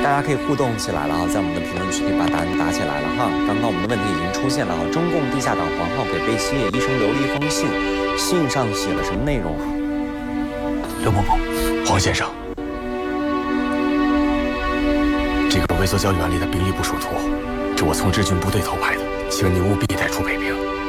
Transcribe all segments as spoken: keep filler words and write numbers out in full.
大家可以互动起来了哈，在我们的评论区可以把答案打起来了哈。刚刚我们的问题已经出现了哈，中共地下党黄浩给贝希叶医生留了一封信，信上写了什么内容啊？ 刘伯伯，黄先生，这个微缩胶原里的兵力部署图，是我从日军部队偷拍的，请你务必带出北平。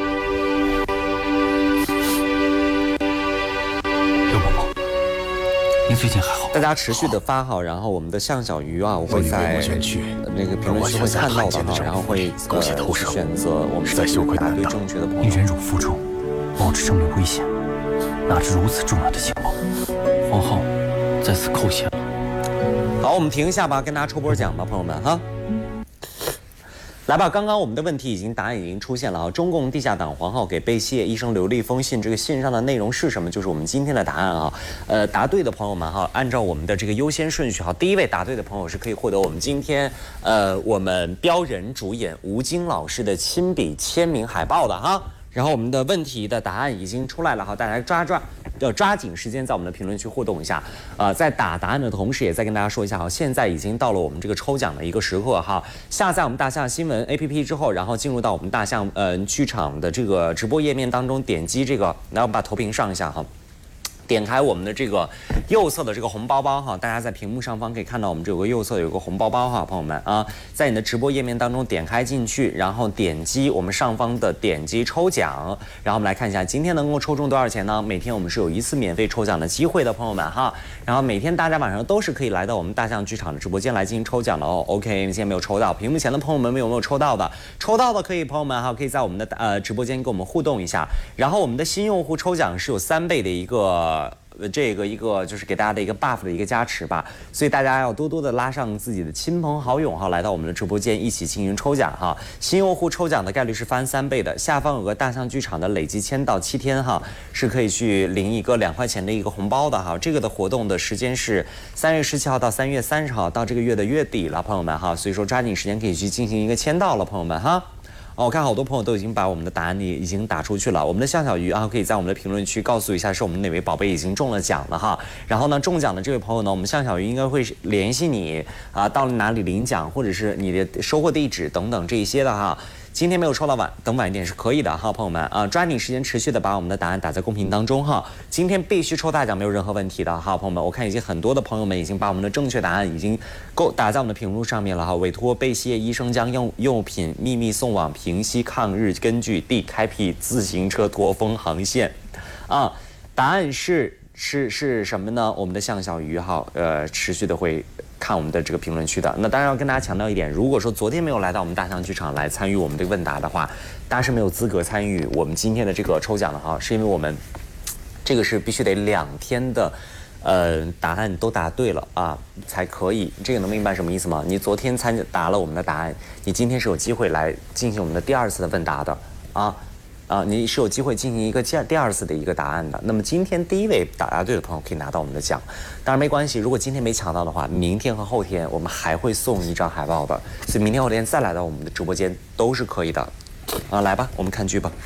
刘伯伯，您最近还好？ 大家持续的发好，然后我们的向小鱼啊，我会在那个评论区会看到的哈，然后会呃选择我们在答对正确的朋友。 你忍辱负重，冒着生命危险，拿着如此重要的情报，黄浩在此扣钱了。 好，我们停一下吧，跟大家抽波奖吧，朋友们哈。来吧，刚刚我们的问题已经答案已经出现了啊！中共地下党黄浩给贝希叶医生留了一封信，这个信上的内容是什么？就是我们今天的答案啊。呃，答对的朋友们哈，按照我们的这个优先顺序哈，第一位答对的朋友是可以获得我们今天呃我们标人主演吴京老师的亲笔签名海报的哈。然后我们的问题的答案已经出来了哈，大家抓抓要抓紧时间在我们的评论区互动一下。呃，在打答案的同时，也再跟大家说一下哈，现在已经到了我们这个抽奖的一个时刻哈。下载我们大象新闻 A P P 之后，然后进入到我们大象呃剧场的这个直播页面当中，点击这个，然后把投屏上一下哈。点开我们的这个右侧的这个红包包哈，大家在屏幕上方可以看到我们这有个右侧有个红包包哈，朋友们啊，在你的直播页面当中点开进去，然后点击我们上方的点击抽奖，然后我们来看一下今天能够抽中多少钱呢？每天我们是有一次免费抽奖的机会的，朋友们哈，然后每天大家晚上都是可以来到我们大象剧场的直播间来进行抽奖的哦。OK， 今天没有抽到，屏幕前的朋友们有没有抽到的？抽到的可以，朋友们哈，可以在我们的呃直播间跟我们互动一下。然后我们的新用户抽奖是有三倍的一个。呃，这个一个就是给大家的一个 buff 的一个加持吧，所以大家要多多的拉上自己的亲朋好友哈，来到我们的直播间一起进行抽奖哈。新用户抽奖的概率是翻三倍的，下方有个大象剧场的累计签到七天哈，是可以去领一个两块钱的一个红包的哈。这个的活动的时间是三月十七号到三月三十号，到这个月的月底了，朋友们哈，所以说抓紧时间可以去进行一个签到了，朋友们哈。哦，我看好多朋友都已经把我们的答案已经打出去了。我们的向小鱼啊，可以在我们的评论区告诉一下，是我们哪位宝贝已经中了奖了哈。然后呢，中奖的这位朋友呢，我们向小鱼应该会联系你啊，到了哪里领奖，或者是你的收货地址等等这一些的哈。今天没有抽到晚，等晚一点是可以的哈，朋友们啊，抓紧时间持续的把我们的答案打在公屏当中哈。今天必须抽大奖，没有任何问题的哈，朋友们。我看已经很多的朋友们已经把我们的正确答案已经够打在我们的屏幕上面了哈。委托贝希叶医生将用用品秘密送往平息抗日根据地，开辟自行车驼峰航线，啊，答案是是是什么呢？我们的向小鱼哈，呃，持续的会。看我们的这个评论区的，那当然要跟大家强调一点，如果说昨天没有来到我们大象剧场来参与我们的问答的话，大家是没有资格参与我们今天的这个抽奖的哈，是因为我们这个是必须得两天的，呃，答案都答对了啊才可以。这个能明白什么意思吗？你昨天参答了我们的答案，你今天是有机会来进行我们的第二次的问答的啊。啊，你是有机会进行一个第第二次的一个答案的。那么今天第一位答答对的朋友可以拿到我们的奖，当然没关系，如果今天没抢到的话，明天和后天我们还会送一张海报的，所以明天后天再来到我们的直播间都是可以的。啊，来吧，我们看剧吧。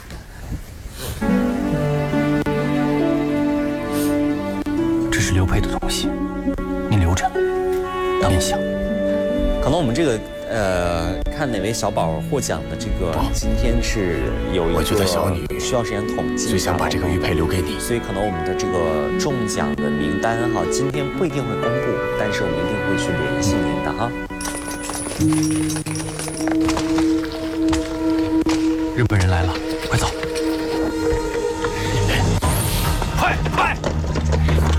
这是刘培的东西，你留着，当面想。 可能我们这个。呃，看哪位小宝获奖的这个，今天是有一个， 我觉得小女需要时间统计， 最想把这个玉佩留给你， 所以可能我们的这个中奖的名单哈，今天不一定会公布，但是我们一定会去联系您的哈。 日本人来了，快走！